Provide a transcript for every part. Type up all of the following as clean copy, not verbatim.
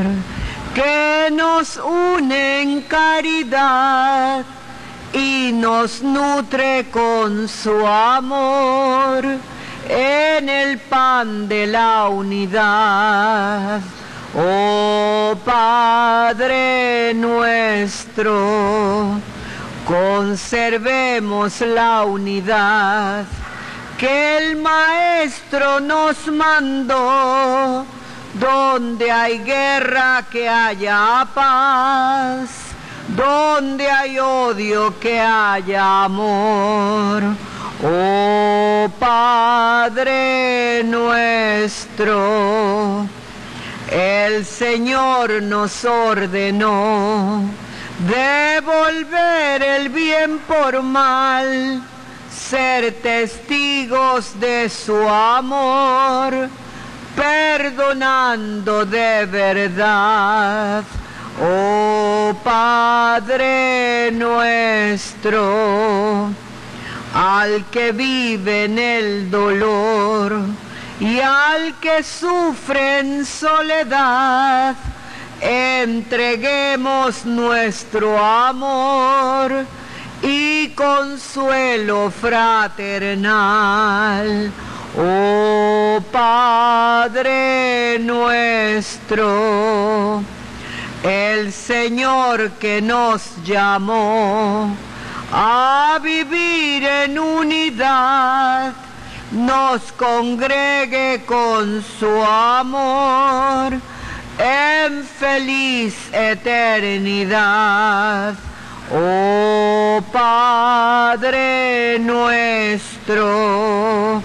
que nos une en caridad y nos nutre con su amor en el pan de la unidad. Oh Padre nuestro, conservemos la unidad que el Maestro nos mandó. Donde hay guerra, que haya paz; donde hay odio, que haya amor. Oh Padre nuestro, el Señor nos ordenó devolver el bien por mal, ser testigos de su amor, perdonando de verdad. Oh Padre nuestro, al que vive en el dolor y al que sufre en soledad, entreguemos nuestro amor y consuelo fraternal. Oh Padre nuestro, el Señor que nos llamó a vivir en unidad, nos congregue con su amor en feliz eternidad. Oh Padre nuestro,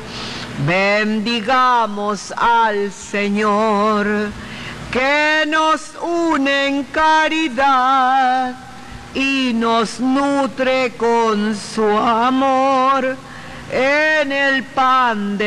bendigamos al Señor que nos une en caridad y nos nutre con su amor en el pan de